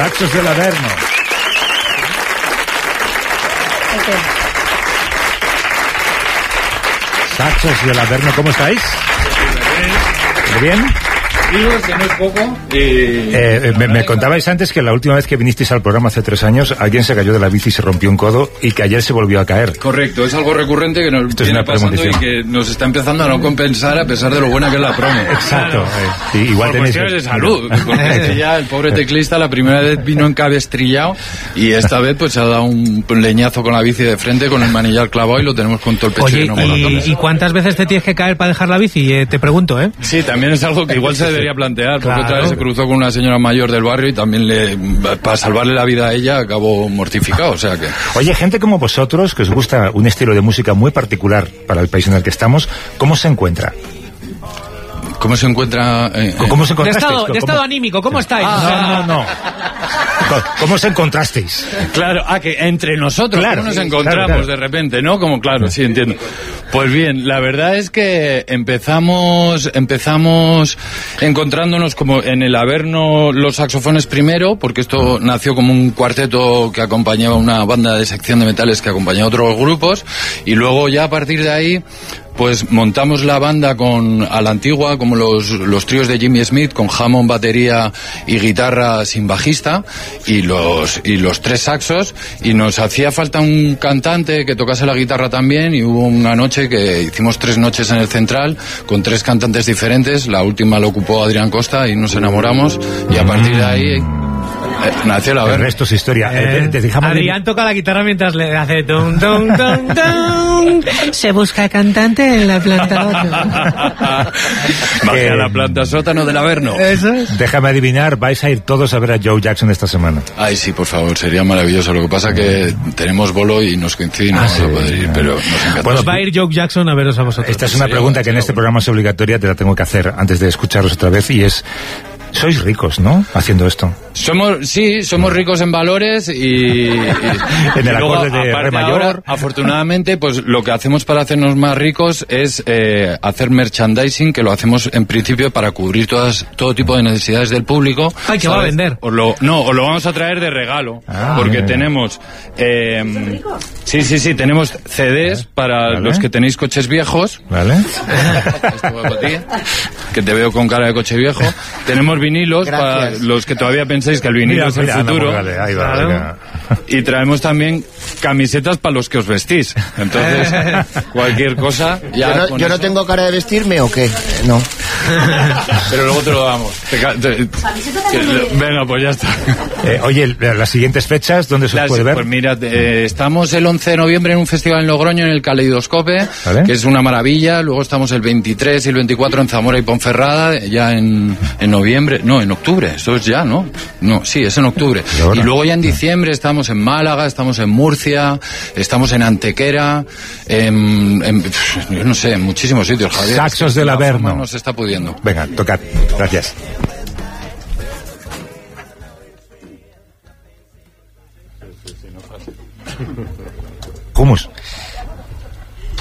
Saxos del Averno. Saxos del Averno, ¿cómo estáis? ¿Muy bien? Vivos, que no es poco. Me contabais antes que la última vez que vinisteis al programa hace 3 años, alguien se cayó de la bici y se rompió un codo, y que ayer se volvió a caer. Correcto, es algo recurrente que nos viene pasando y que nos está empezando a no compensar a pesar de lo buena que es la promo. Exacto. Igual por cuestiones de salud. Porque ya el pobre teclista la primera vez vino encabestrillado y esta vez pues se ha dado un leñazo con la bici de frente, con el manillar clavado, y lo tenemos con todo el pecho lleno de moratones. ¿Y cuántas veces te tienes que caer para dejar la bici? Te pregunto, ¿eh? Sí, también es algo que igual se debería plantear, porque otra vez se cruzó con una señora mayor del barrio y también para salvarle la vida a ella acabó mortificado, o sea que... Oye, gente como vosotros, que os gusta un estilo de música muy particular para el país en el que estamos, ¿cómo se encuentra? ¿Cómo se encuentra? ¿Cómo se encontrasteis? De estado anímico, ¿cómo estáis? No. ¿Cómo se encontrasteis? Claro, que entre nosotros, claro, ¿cómo nos encontramos claro. De repente, no? Como claro, sí, entiendo. Pues bien, la verdad es que empezamos encontrándonos como en el Averno los saxofones primero, porque esto nació como un cuarteto que acompañaba una banda de sección de metales que acompañaba a otros grupos, y luego ya a partir de ahí pues montamos la banda a la antigua, como los tríos de Jimmy Smith, con Hammond, batería y guitarra sin bajista, y los 3 saxos, y nos hacía falta un cantante que tocase la guitarra también, y hubo una noche que hicimos 3 noches en el Central, con 3 cantantes diferentes, la última lo ocupó Adrián Costa, y nos enamoramos, y a partir de ahí... nació la El resto es historia. Adrián toca la guitarra mientras le hace tum, tum, tum, tum. Se busca cantante en la planta 8. Baja la planta sótano del Averno. Eso es. Déjame adivinar, vais a ir todos a ver a Joe Jackson esta semana. Ay, sí, por favor, sería maravilloso. Lo que pasa que tenemos bolo y nos coincide y no vamos a poder ir, pero nos encanta. Bueno, va a ir Joe Jackson a veros a vosotros. Esta es una pregunta que en este programa es obligatoria, te la tengo que hacer antes de escucharos otra vez, y es... Sois ricos, ¿no? Haciendo esto. Somos ricos en valores y en el acorde de Re mayor. Ahora, afortunadamente, pues lo que hacemos para hacernos más ricos es hacer merchandising, que lo hacemos en principio para cubrir todo tipo de necesidades del público. Ay, que va a vender. Os lo vamos a traer de regalo, porque tenemos tenemos CDs para los que tenéis coches viejos. Vale. Esto va para ti, que te veo con cara de coche viejo. Tenemos vinilos. Gracias. Para los que todavía pensáis que el vinilo es el futuro. Ahí va. Y traemos también camisetas para los que os vestís. Entonces, cualquier cosa... ¿Yo no tengo cara de vestirme o qué? No. Pero luego te lo damos. Venga, pues ya está. Oye, las siguientes fechas, ¿dónde se os puede ver? Pues mira, estamos el 11 de noviembre en un festival en Logroño, en el Caleidoscope, ¿vale? Que es una maravilla. Luego estamos el 23 y el 24 en Zamora y Ponferrada, ya en noviembre. No, en octubre, eso es ya, ¿no? No, sí, es en octubre. Y luego ya en diciembre estamos en Málaga, estamos en Murcia, estamos en Antequera, yo no sé, en muchísimos sitios, Javier. Saxos del Averno. No se está pudiendo. Venga, tocad. Gracias. Hummus.